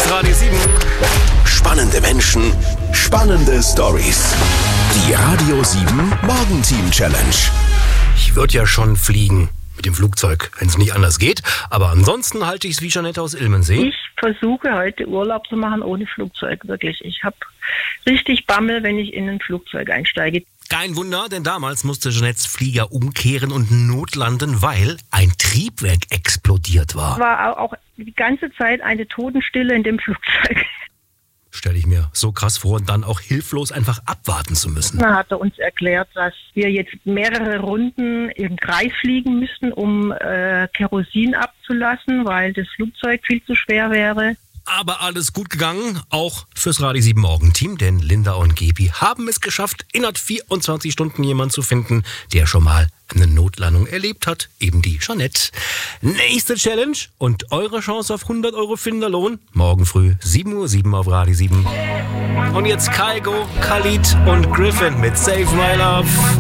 Hier ist Radio 7. Spannende Menschen, spannende Stories. Die Radio 7 Morgenteam Challenge. Ich würde ja schon fliegen mit dem Flugzeug, wenn es nicht anders geht. Aber ansonsten halte ich es wie Jeanette aus Ilmensee. Ich versuche heute Urlaub zu machen ohne Flugzeug, wirklich. Ich habe richtig Bammel, wenn ich in ein Flugzeug einsteige. Kein Wunder, denn damals musste Jeanettes Flieger umkehren und notlanden, weil ein Triebwerk explodiert war. War auch die ganze Zeit eine Totenstille in dem Flugzeug. Stelle ich mir so krass vor und dann auch hilflos einfach abwarten zu müssen. Da hat er uns erklärt, dass wir jetzt mehrere Runden im Kreis fliegen müssten, um Kerosin abzulassen, weil das Flugzeug viel zu schwer wäre. Aber alles gut gegangen, auch fürs Radio 7 Morgenteam, denn Linda und Gebi haben es geschafft, innerhalb 24 Stunden jemanden zu finden, der schon mal eine Notlandung erlebt hat, eben die Jeanette. Nächste Challenge und eure Chance auf 100 Euro Finderlohn, morgen früh 7:07 Uhr auf Radio 7. Und jetzt Kygo, Khalid und Griffin mit Save My Love.